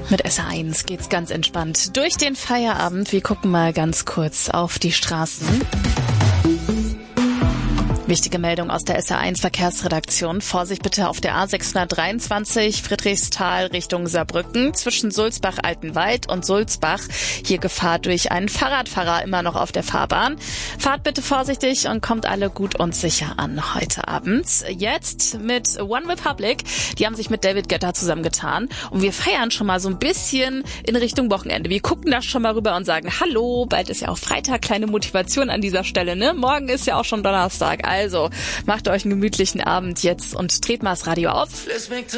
Mit SR1 geht's ganz entspannt durch den Feierabend. Wir gucken mal ganz kurz auf die Straßen. Wichtige Meldung aus der SR1 Verkehrsredaktion. Vorsicht bitte auf der A623 Friedrichsthal Richtung Saarbrücken zwischen Sulzbach-Altenwald und Sulzbach. Hier Gefahr durch einen Fahrradfahrer immer noch auf der Fahrbahn. Fahrt bitte vorsichtig und kommt alle gut und sicher an heute Abend. Jetzt mit One Republic. Die haben sich mit David Guetta zusammengetan und wir feiern schon mal so ein bisschen in Richtung Wochenende. Wir gucken da schon mal rüber und sagen Hallo, bald ist ja auch Freitag, kleine Motivation an dieser Stelle, ne? Morgen ist ja auch schon Donnerstag. Also, macht euch einen gemütlichen Abend jetzt und dreht mal das Radio auf.